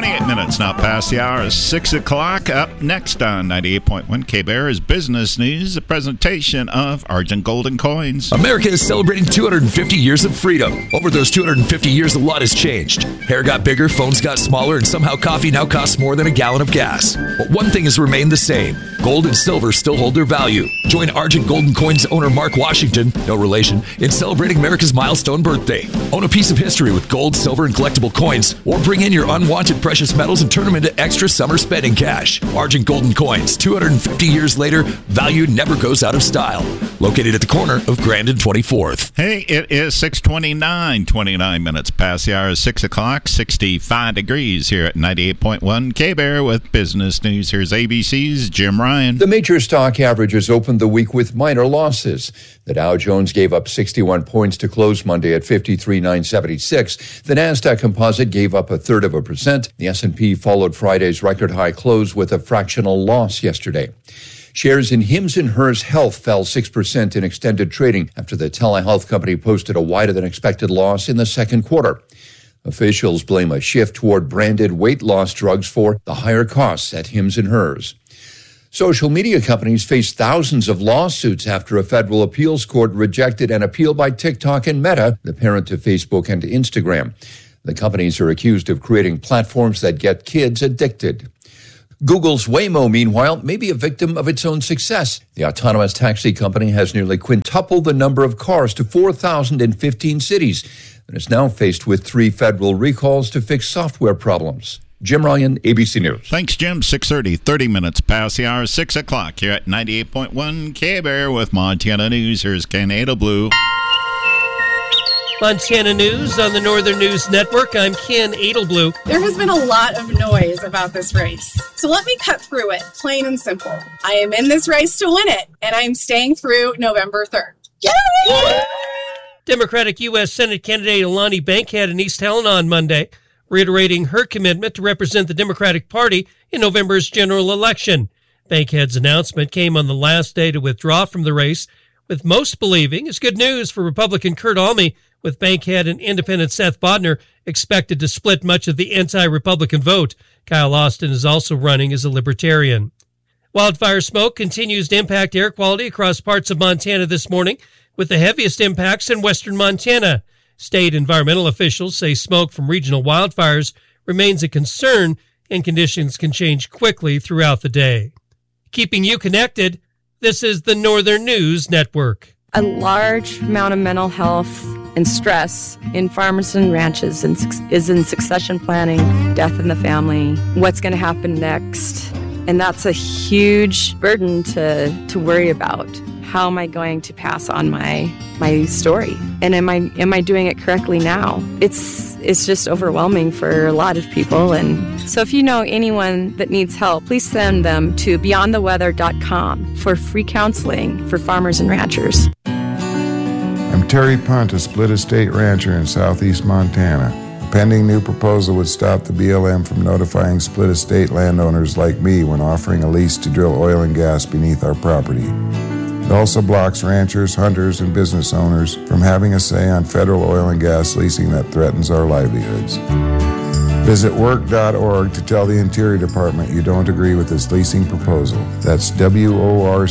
28 minutes now past the hour of 6 o'clock. Up next on 98.1 K-Bear is Business News, a presentation of Argent Golden Coins. America is celebrating 250 years of freedom. Over those 250 years, a lot has changed. Hair got bigger, phones got smaller, and somehow coffee now costs more than a gallon of gas. But one thing has remained the same. Gold and silver still hold their value. Join Argent Golden Coins owner Mark Washington, no relation, in celebrating America's milestone birthday. Own a piece of history with gold, silver, and collectible coins, or bring in your unwanted precious metals and turn them into extra summer spending cash. Argent Golden Coins, 250 years later, value never goes out of style. Located at the corner of Grand and 24th. Hey, it is 6:29, 29 minutes past the hour of 6 o'clock, 65 degrees here at 98.1 K-Bear with Business News. Here's ABC's Jim Ryan. The major stock averages opened the week with minor losses. The Dow Jones gave up 61 points to close Monday at 53,976. The Nasdaq Composite gave up 0.33%. The S&P followed Friday's record-high close with a fractional loss yesterday. Shares in Hims & Hers Health fell 6% in extended trading after the telehealth company posted a wider-than-expected loss in the second quarter. Officials blame a shift toward branded weight loss drugs for the higher costs at Hims & Hers. Social media companies face thousands of lawsuits after a federal appeals court rejected an appeal by TikTok and Meta, the parent to Facebook and Instagram. The companies are accused of creating platforms that get kids addicted. Google's Waymo, meanwhile, may be a victim of its own success. The autonomous taxi company has nearly quintupled the number of cars to 4,000 in 15 cities and is now faced with 3 federal recalls to fix software problems. Jim Ryan, ABC News. Thanks, Jim. 6:30, 30 minutes past the hour, 6 o'clock here at 98.1 K-Bear with Montana News. Here's Ken Adelblue. Montana News on the Northern News Network. I'm Ken Adelblue. There has been a lot of noise about this race, so let me cut through it, plain and simple. I am in this race to win it, and I am staying through November 3rd. Yay! Democratic U.S. Senate candidate Alani Bankhead in East Helena on Monday, reiterating her commitment to represent the Democratic Party in November's general election. Bankhead's announcement came on the last day to withdraw from the race, with most believing it's good news for Republican Kurt Alme, with Bankhead and independent Seth Bodner expected to split much of the anti-Republican vote. Kyle Austin is also running as a Libertarian. Wildfire smoke continues to impact air quality across parts of Montana this morning, with the heaviest impacts in western Montana. State environmental officials say smoke from regional wildfires remains a concern and conditions can change quickly throughout the day. Keeping you connected, this is the Northern News Network. A large amount of mental health and stress in farmers and ranches is in succession planning, death in the family, what's going to happen next. And that's a huge burden to worry about. How am I going to pass on my story? And am I doing it correctly now? It's just overwhelming for a lot of people. And so if you know anyone that needs help, please send them to beyondtheweather.com for free counseling for farmers and ranchers. I'm Terry Punt, a split estate rancher in southeast Montana. A pending new proposal would stop the BLM from notifying split estate landowners like me when offering a lease to drill oil and gas beneath our property. It also blocks ranchers, hunters, and business owners from having a say on federal oil and gas leasing that threatens our livelihoods. Visit work.org to tell the Interior Department you don't agree with this leasing proposal. That's WORC.org.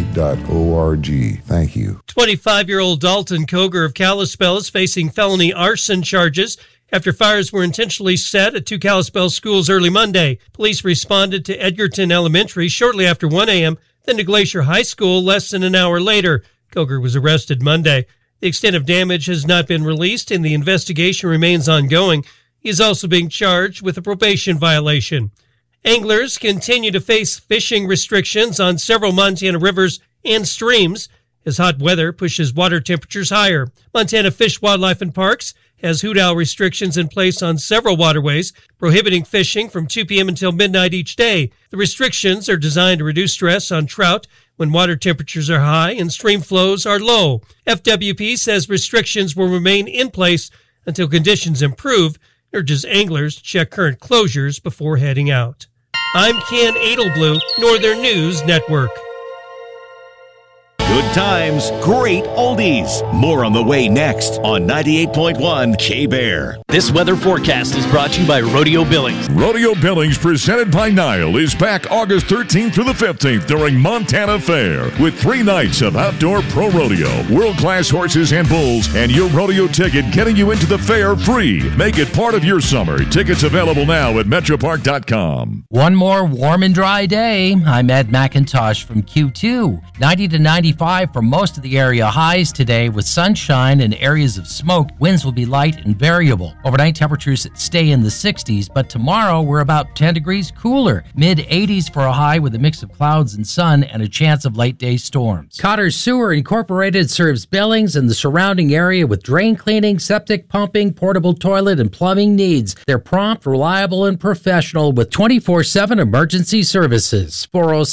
Thank you. 25-year-old Dalton Koger of Kalispell is facing felony arson charges after fires were intentionally set at 2 Kalispell schools early Monday. Police responded to Edgerton Elementary shortly after 1 a.m., then to Glacier High School less than an hour later. Koger was arrested Monday. The extent of damage has not been released, and the investigation remains ongoing. He is also being charged with a probation violation. Anglers continue to face fishing restrictions on several Montana rivers and streams as hot weather pushes water temperatures higher. Montana Fish, Wildlife, and Parks has hoot owl restrictions in place on several waterways, prohibiting fishing from 2 p.m. until midnight each day. The restrictions are designed to reduce stress on trout when water temperatures are high and stream flows are low. FWP says restrictions will remain in place until conditions improve, urges anglers to check current closures before heading out. I'm Ken Adelblue, Northern News Network. Good times, great oldies. More on the way next on 98.1 K-Bear. This weather forecast is brought to you by Rodeo Billings. Rodeo Billings, presented by Nile, is back August 13th through the 15th during Montana Fair with 3 nights of outdoor pro rodeo, world-class horses and bulls, and your rodeo ticket getting you into the fair free. Make it part of your summer. Tickets available now at metropark.com. One more warm and dry day. I'm Ed McIntosh from Q2. 90 to 95 for most of the area highs today with sunshine and areas of smoke. Winds will be light and variable. Overnight temperatures stay in the 60s, but tomorrow we're about 10 degrees cooler. Mid-80s for a high with a mix of clouds and sun and a chance of late day storms. Cotter Sewer Incorporated serves Billings and the surrounding area with drain cleaning, septic pumping, portable toilet, and plumbing needs. They're prompt, reliable, and professional with 24/7 emergency services.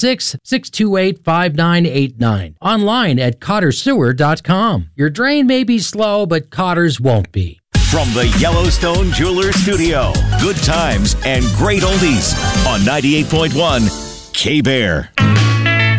406-628-5989. Online at CotterSewer.com. Your drain may be slow, but Cotter's won't be. From the Yellowstone Jewelers Studio, good times and great oldies on 98.1 K-Bear.